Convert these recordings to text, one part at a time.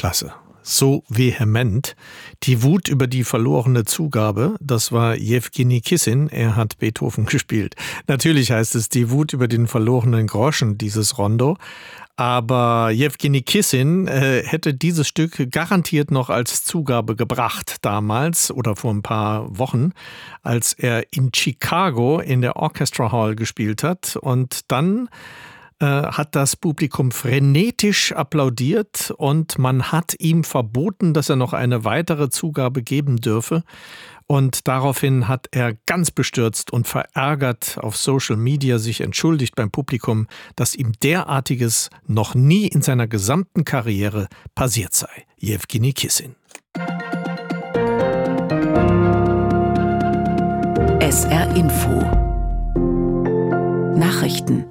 klasse. So vehement. Die Wut über die verlorene Zugabe, das war Jewgeni Kissin, er hat Beethoven gespielt. Natürlich heißt es die Wut über den verlorenen Groschen, dieses Rondo. Aber Jewgeni Kissin hätte dieses Stück garantiert noch als Zugabe gebracht damals oder vor ein paar Wochen, als er in Chicago in der Orchestra Hall gespielt hat. Und dann hat das Publikum frenetisch applaudiert und man hat ihm verboten, dass er noch eine weitere Zugabe geben dürfe. Und daraufhin hat er ganz bestürzt und verärgert auf Social Media sich entschuldigt beim Publikum, dass ihm derartiges noch nie in seiner gesamten Karriere passiert sei. Jewgeni Kissin. SR Info Nachrichten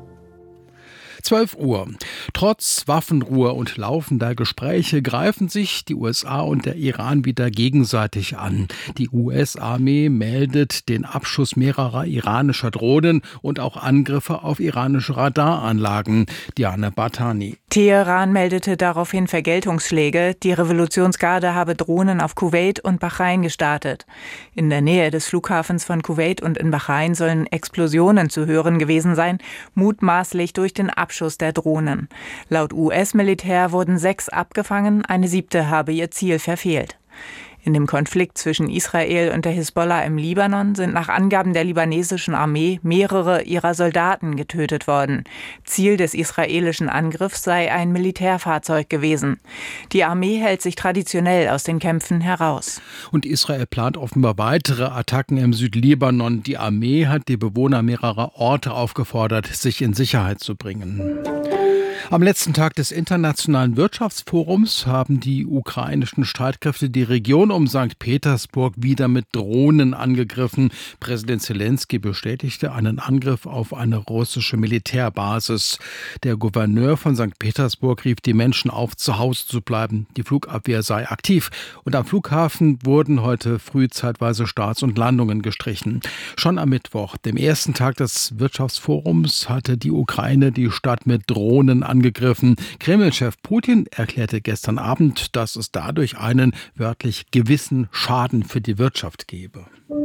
12 Uhr. Trotz Waffenruhe und laufender Gespräche greifen sich die USA und der Iran wieder gegenseitig an. Die US-Armee meldet den Abschuss mehrerer iranischer Drohnen und auch Angriffe auf iranische Radaranlagen. Diana Bartani. Teheran meldete daraufhin Vergeltungsschläge. Die Revolutionsgarde habe Drohnen auf Kuwait und Bahrain gestartet. In der Nähe des Flughafens von Kuwait und in Bahrain sollen Explosionen zu hören gewesen sein, mutmaßlich durch den Abschuss der Drohnen. Laut US-Militär wurden 6 abgefangen, eine 7. habe ihr Ziel verfehlt. In dem Konflikt zwischen Israel und der Hisbollah im Libanon sind nach Angaben der libanesischen Armee mehrere ihrer Soldaten getötet worden. Ziel des israelischen Angriffs sei ein Militärfahrzeug gewesen. Die Armee hält sich traditionell aus den Kämpfen heraus. Und Israel plant offenbar weitere Attacken im Südlibanon. Die Armee hat die Bewohner mehrerer Orte aufgefordert, sich in Sicherheit zu bringen. Am letzten Tag des Internationalen Wirtschaftsforums haben die ukrainischen Streitkräfte die Region um St. Petersburg wieder mit Drohnen angegriffen. Präsident Zelensky bestätigte einen Angriff auf eine russische Militärbasis. Der Gouverneur von St. Petersburg rief die Menschen auf, zu Hause zu bleiben. Die Flugabwehr sei aktiv. Und am Flughafen wurden heute früh zeitweise Starts und Landungen gestrichen. Schon am Mittwoch, dem ersten Tag des Wirtschaftsforums, hatte die Ukraine die Stadt mit Drohnen angegriffen. Kreml-Chef Putin erklärte gestern Abend, dass es dadurch einen wörtlich gewissen Schaden für die Wirtschaft gebe.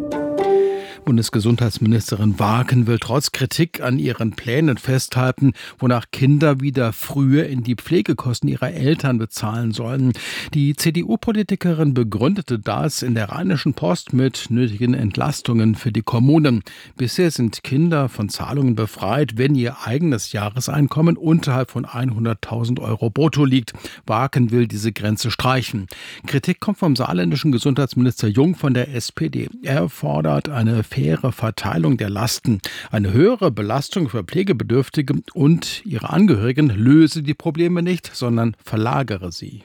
Bundesgesundheitsministerin Wagen will trotz Kritik an ihren Plänen festhalten, wonach Kinder wieder früher in die Pflegekosten ihrer Eltern bezahlen sollen. Die CDU-Politikerin begründete das in der Rheinischen Post mit nötigen Entlastungen für die Kommunen. Bisher sind Kinder von Zahlungen befreit, wenn ihr eigenes Jahreseinkommen unterhalb von 100.000 Euro brutto liegt. Wagen will diese Grenze streichen. Kritik kommt vom saarländischen Gesundheitsminister Jung von der SPD. Er fordert eine faire Verteilung der Lasten. Eine höhere Belastung für Pflegebedürftige und ihre Angehörigen löse die Probleme nicht, sondern verlagere sie.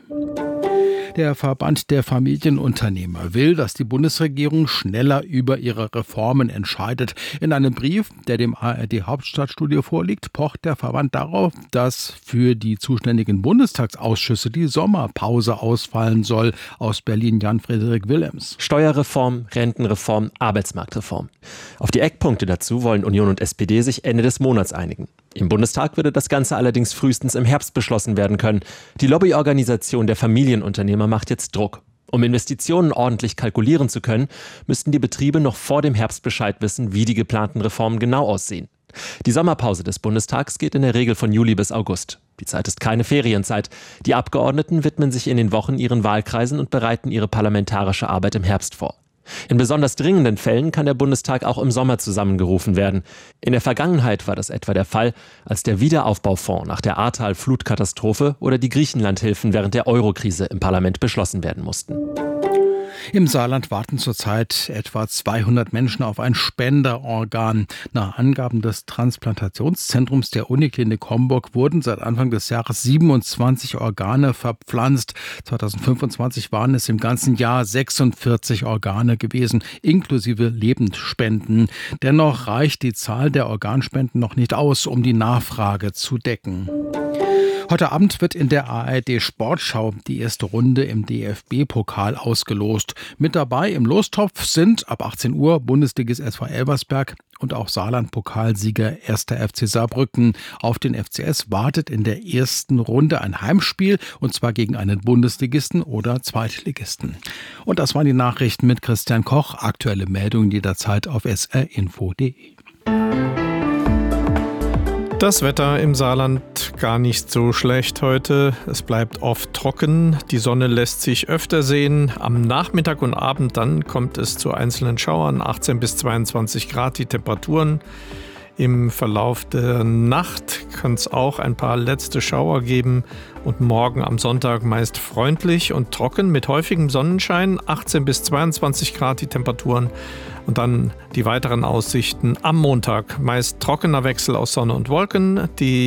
Der Verband der Familienunternehmer will, dass die Bundesregierung schneller über ihre Reformen entscheidet. In einem Brief, der dem ARD-Hauptstadtstudio vorliegt, pocht der Verband darauf, dass für die zuständigen Bundestagsausschüsse die Sommerpause ausfallen soll. Aus Berlin Jan-Frederik Willems. Steuerreform, Rentenreform, Arbeitsmarktreform. Auf die Eckpunkte dazu wollen Union und SPD sich Ende des Monats einigen. Im Bundestag würde das Ganze allerdings frühestens im Herbst beschlossen werden können. Die Lobbyorganisation der Familienunternehmer macht jetzt Druck. Um Investitionen ordentlich kalkulieren zu können, müssten die Betriebe noch vor dem Herbst Bescheid wissen, wie die geplanten Reformen genau aussehen. Die Sommerpause des Bundestags geht in der Regel von Juli bis August. Die Zeit ist keine Ferienzeit. Die Abgeordneten widmen sich in den Wochen ihren Wahlkreisen und bereiten ihre parlamentarische Arbeit im Herbst vor. In besonders dringenden Fällen kann der Bundestag auch im Sommer zusammengerufen werden. In der Vergangenheit war das etwa der Fall, als der Wiederaufbaufonds nach der Ahrtal-Flutkatastrophe oder die Griechenlandhilfen während der Eurokrise im Parlament beschlossen werden mussten. Im Saarland warten zurzeit etwa 200 Menschen auf ein Spenderorgan. Nach Angaben des Transplantationszentrums der Uniklinik Homburg wurden seit Anfang des Jahres 27 Organe verpflanzt. 2025 waren es im ganzen Jahr 46 Organe gewesen, inklusive Lebendspenden. Dennoch reicht die Zahl der Organspenden noch nicht aus, um die Nachfrage zu decken. Heute Abend wird in der ARD Sportschau die erste Runde im DFB-Pokal ausgelost. Mit dabei im Lostopf sind ab 18 Uhr Bundesligist SV Elversberg und auch Saarland-Pokalsieger 1. FC Saarbrücken. Auf den FCS wartet in der ersten Runde ein Heimspiel, und zwar gegen einen Bundesligisten oder Zweitligisten. Und das waren die Nachrichten mit Christian Koch. Aktuelle Meldungen jederzeit auf srinfo.de. Das Wetter im Saarland gar nicht so schlecht heute. Es bleibt oft trocken, die Sonne lässt sich öfter sehen. Am Nachmittag und Abend dann kommt es zu einzelnen Schauern, 18 bis 22 Grad die Temperaturen. Im Verlauf der Nacht kann es auch ein paar letzte Schauer geben und morgen am Sonntag meist freundlich und trocken mit häufigem Sonnenschein, 18 bis 22 Grad die Temperaturen. Und dann die weiteren Aussichten am Montag, meist trockener Wechsel aus Sonne und Wolken. Die